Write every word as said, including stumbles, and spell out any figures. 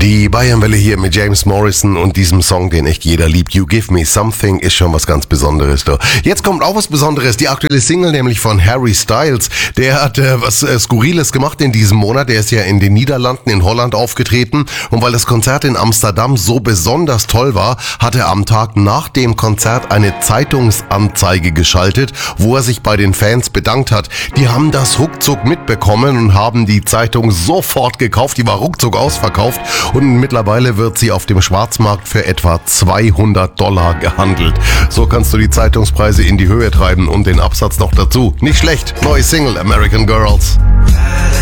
Die Bayernwelle hier mit James Morrison und diesem Song, den echt jeder liebt. You Give Me Something ist schon was ganz Besonderes. Du. Jetzt kommt auch was Besonderes. Die aktuelle Single nämlich von Harry Styles. Der hat äh, was äh, Skurriles gemacht in diesem Monat. Der ist ja in den Niederlanden, in Holland aufgetreten. Und weil das Konzert in Amsterdam so besonders toll war, hat er am Tag nach dem Konzert eine Zeitungsanzeige geschaltet, wo er sich bei den Fans bedankt hat. Die haben das ruckzuck mitbekommen und haben die Zeitung sofort gekauft. Die war ruckzuck ausverkauft. Und mittlerweile wird sie auf dem Schwarzmarkt für etwa zweihundert Dollar gehandelt. So kannst du die Zeitungspreise in die Höhe treiben und den Absatz noch dazu. Nicht schlecht. Neue Single American Girls.